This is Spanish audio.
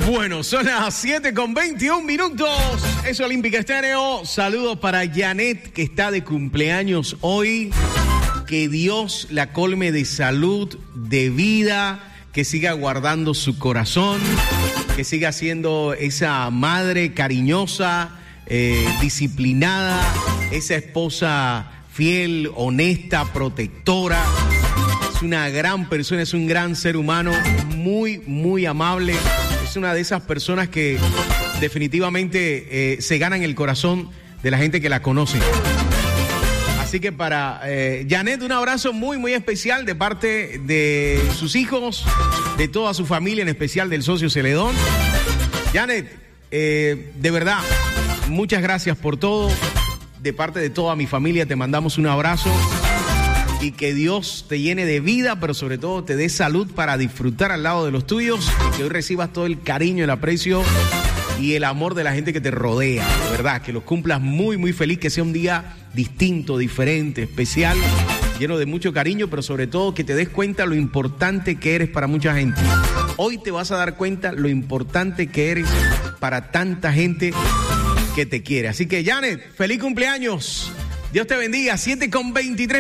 Bueno, son las 7:21. Es Olímpica Estéreo. Saludos para Janet, que está de cumpleaños hoy. Que Dios la colme de salud, de vida, que siga guardando su corazón, que siga siendo esa madre cariñosa, disciplinada, esa esposa fiel, honesta, protectora. Es una gran persona, es un gran ser humano, muy, muy amable. Es una de esas personas que definitivamente se ganan el corazón de la gente que la conoce. Así que para Janet, un abrazo muy, muy especial de parte de sus hijos, de toda su familia, en especial del socio Celedón. Janet, de verdad, muchas gracias por todo. De parte de toda mi familia te mandamos un abrazo y que Dios te llene de vida, pero sobre todo te dé salud para disfrutar al lado de los tuyos y que hoy recibas todo el cariño, el aprecio y el amor de la gente que te rodea, de verdad, que los cumplas muy, muy feliz, que sea un día distinto, diferente, especial, lleno de mucho cariño, pero sobre todo que te des cuenta lo importante que eres para mucha gente. Hoy te vas a dar cuenta lo importante que eres para tanta gente que te quiere. Así que, Janet, feliz cumpleaños. Dios te bendiga. 7:23.